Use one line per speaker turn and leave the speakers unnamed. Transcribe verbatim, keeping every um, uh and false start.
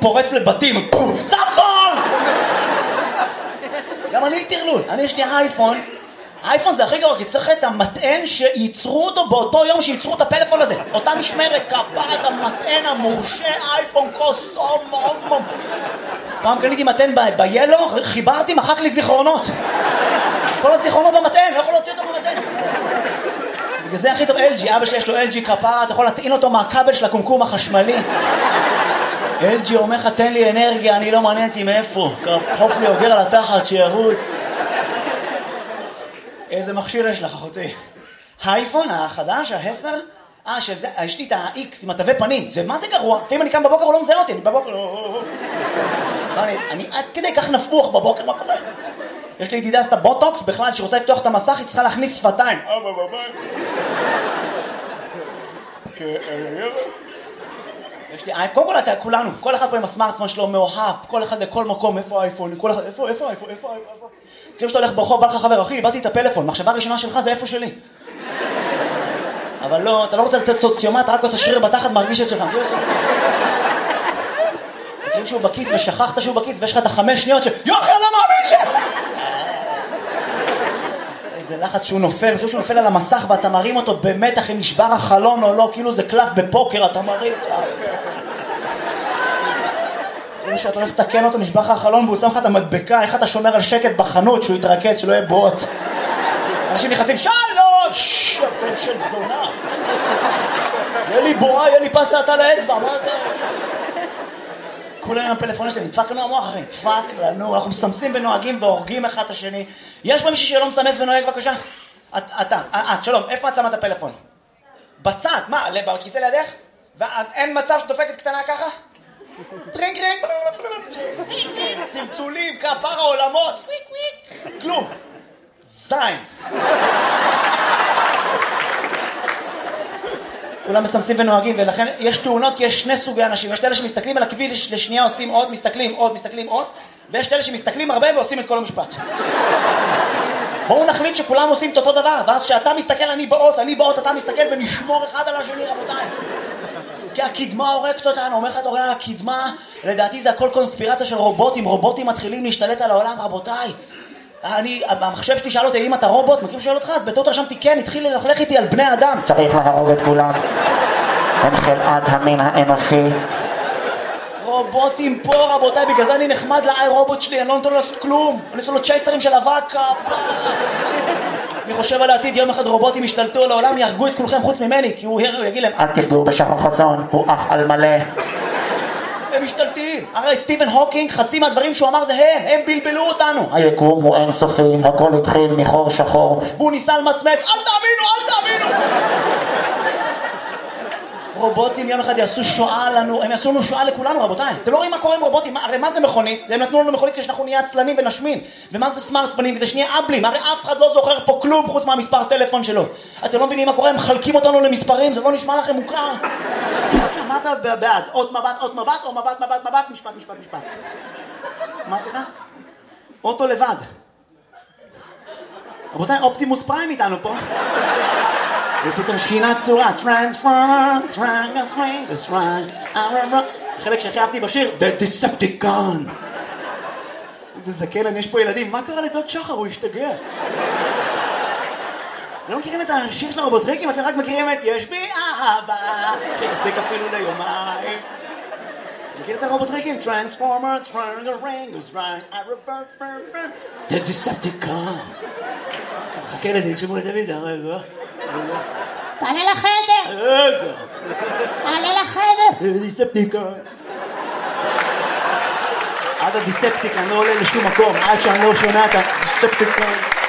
פורץ לבתים, סמסון! גם אני טרלול, אני יש לי אייפון, האייפון זה הכי גרוע, כי צריך את המטען שייצרו אותו באותו יום שייצרו את הפלאפון הזה. אותה משמרת, כפרת המטען המורשה, אייפון קוסום, מום. פעם קניתי מטען ביילו, חיברתי, מחק לי זיכרונות. כל הזיכרונות במטען, לא יכול להוציא אותו במטען. בגלל זה הכי טוב אל ג'י, אבא שלי יש לו אל ג'י כפרה, אתה יכול להטעין אותו מהכבל של הקומקום החשמלי. אל ג'י אומר לך, תן לי אנרגיה, אני לא מעניינתי מאיפה. חוף לי אוגר על התחת, שירוץ. איזה מכשיר יש לך, אחותי? האייפון החדש, העשר? אה, שזה, יש לי את ה-X עם התווי פנים. זה, מה זה גרוע? לפעמים אני קם בבוקר, הוא לא מזהה אותי. בבוקר, אני עד כדי כך נפוח בבוקר, מה קורה? יש לי ידידה, עשתה בוטוקס, בכלל, שרוצה לפתוח את המסך, היא צריכה להכניס שפתיים. יש לי אייפון, קודם כל אתה, כולנו, כל אחד פה עם הסמארטפון שלו מאוהב, כל אחד לכל מקום, איפה האייפון, כל אחד, איפה, איפה האייפון, איפה האייפון? כאילו שאתה הולך ברחוב, בא לך חבר, אחי, איבדתי את הפלאפון, מחשבה הראשונה שלך זה איפה שלי. אבל לא, אתה לא רוצה לצאת סוציומט, רק עושה שריר בתחת, מרגיש את שלך. כאילו שהוא בכיס ושכחת שהוא בכיס, ויש לך את החמש שניות ש... יוחי, אני לא מאמין ש... איזה לחץ שהוא נופל, אני חושב שהוא נופל על המסך ואתה מרים אותו במתח אם נשבר החלון או לא, כאילו זה קלף בפוקר, אתה מרים אותו. כאילו שאתה הולך לתקן אותו, נשבר לך החלון והוא שם לך את המדבקה, איך אתה שומר על שקט בחנות שהוא יתרכז, שלא יהיה בוט. אנשים נכנסים, שלוש! הבן של זונה. יהיה לי בועה, יהיה לי פסת על האצבע, מה אתה? כולם עם הפלאפון שלהם, נדפק לנו המוח אחי, נדפק לנו, אנחנו מסמסים ונוהגים והורגים אחד את השני. יש פה מישהו שלא מסמס ונוהג בבקשה? אתה, את, שלום, איפה את שמה את הפלאפון? בצד, מה, בכיסא לידך? ואין מצב שדופקת קטנה ככה? טרינג טרינג, צלצולים, כפר העולמות, סוויק וויק, כלום. זין. כולם מסמסים ונוהגים, ולכן יש תאונות כי יש שני סוגי אנשים. יש אלה שמסתכלים על הכביל לשנייה עושים עוד, מסתכלים עוד, מסתכלים עוד, ויש אלה שמסתכלים הרבה ועושים את כל המשפט. בואו נחליט שכולם עושים את אותו דבר, ואז שאתה מסתכל אני באות, אני באות, אתה מסתכל ונשמור אחד על השני, רבותיי. כי הקדמה הורגת אותנו, אומר לך את הורגה, הקדמה, לדעתי זה הכל קונספירציה של רובוטים, רובוטים מתחילים להשתלט על העולם, רבותיי. אני, המחשב שלי שאל אותי, אם אתה רובוט, מכיר שואל אותך, אז בטעות רשמתי כן, התחיל ללכלך איתי על בני אדם.
צריך להרוג את כולם. הם חלאת המין האנושי.
רובוטים פה, רבותיי, בגלל זה אני נחמד לאי רובוט שלי, אני לא נותן לו לעשות כלום. אני עושה לו צ'ייסרים של אבק, אני חושב על העתיד, יום אחד רובוטים ישתלטו על העולם, יהרגו את כולכם חוץ ממני, כי הוא יגיד להם,
אל תפגעו בשחר חסון, הוא אח על מלא.
הם משתלטים. הרי סטיבן הוקינג, חצי מהדברים שהוא אמר זה הם, הם בלבלו אותנו.
היקום הוא אינסופי, הכל התחיל מחור שחור.
והוא ניסה למצמץ, אל תאמינו, אל תאמינו. רובוטים יום אחד יעשו שואה לנו, הם יעשו לנו שואה לכולנו, רבותיי. אתם לא רואים מה קורה עם רובוטים? הרי מה זה מכונית? הם נתנו לנו מכונית כדי שאנחנו נהיה עצלנים ונשמין. ומה זה סמארטפונים? כדי שנהיה אבלים. הרי אף אחד לא זוכר פה כלום חוץ מהמספר טלפון שלו. אתם לא מבינים מה קורה? הם מחלקים אותנו למספרים, זה לא נשמע לכם מוכר. מה אתה בעד? עוד מבט, עוד מבט, או מבט, מבט, מבט, משפט, משפט, משפט. מה סליחה? אוטו לבד. רבותיי, אופטימוס פריים איתנו פה. ופתאום שינה צורה, טרנספורמרס, טרנגס, טרנגס, טרנגס, חלק שהכי אהבתי בשיר, The Decepticon. איזה זקן, יש פה ילדים, מה קרה לדוד שחר? הוא השתגע. לא מכירים את השיר של הרובוטריקים, אתם רק מכירים את יש בי אהבה, שיספיק אפילו ליומיים. מכיר את הרובוטריקים? Transformers, Trangos, The Decepticon. חכה לזה, שמו לטלוויזיה, רגע.
תעלה לחדר!
רגע!
תעלה לחדר!
The Decepticon. עד הדיספטיקון, אני לא עולה לשום מקום, עד שאני לא שומע את הדיספטיקון.